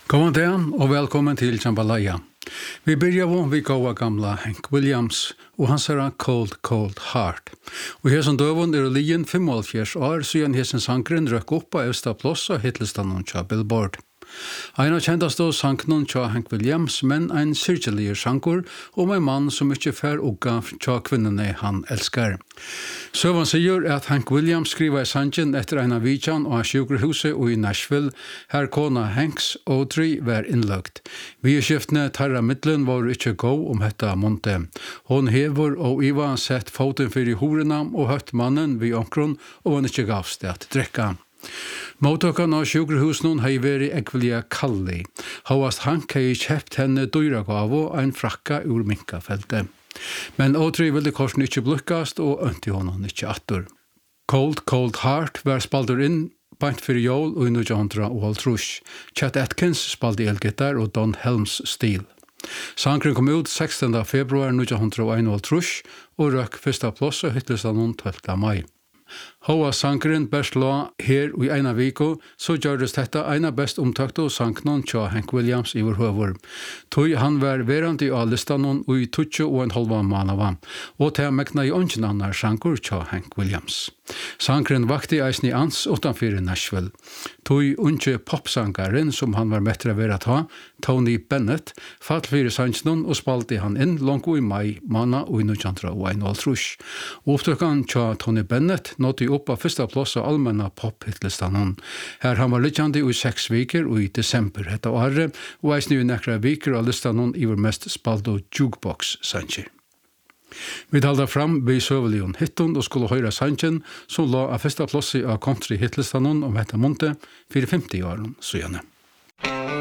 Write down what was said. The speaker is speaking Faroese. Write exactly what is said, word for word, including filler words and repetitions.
God dag og velkommen til Jambalaya. Vi börjar vi gåa gamla Hank Williams og hans er Cold Cold Heart. Og her som døvun er lijen femoghalvfjerds år siden hessen sangren røk opp av Østa Ploss og hitlistan tja Billboard. Ein av kjentast og sangnon tja Hank Williams, men ein sirkelier sangur om ein mann som ikkje fær ugga tja kvinnene han elskar. Søvan sier at Hank Williams skriva i sangen etter ein av vidjan og sjukkerhuset og i Nashville, her kona Hanks Audrey var innlagt. Vi i skiftene tarra middelen var ikkje gå om hetta monte. Hon hever og Iva sett foten fyrir horena og høtt mannen vi omkron og han ikkje gavst at drekka. Mottakan av sjukkerhusen hei veri ekvelia kalli. Havast Hank hei kjept henne dyra gavo ein frakka ur minkafeltet. Men Audrey ville korsen ikkje blukkast og ønti honom ikkje attur. Cold Cold Heart var spaldur inn bant fyrir jól og i nitjan hálvtrýss. Chet Atkins spaldi elgitar og Don Helms stil. Sangren kom ut sekstende februar nitjan hálvtrýss og røk fyrsta ploss og hitlistan tólvta mai. Hoa sangren best la her i eina viko, så gjøres dette eina best omtakt og sangnon tja Hank Williams i vår høver. Tøy han var verandi av listanon og i tutsi og en halva manava, og til mekna i ongen annar sangur tja Hank Williams. Sangren vakti eisni ans utanfyrir Nashville. Tøy unge popsangaren som han var metra vera ta, Tony Bennett, fall fyrir sangnon og spalti han inn langt i mai mana og i nitjan hálvtrýss. Opptøkkan tja Tony Bennett nådde opp av fyrsta plass av allmenna pop-hitlistanon. Her han var lykkjandi i seks viker og i desember hetta året, og eisni i nekra viker av listanon i vår mest spaldo jukebox-sanger. Vi talda fram vi søvelion hitton og skulle høyra sangen som la av fyrsta plass av country hitlistanon om hetta monte fyrir femti åren søgjane.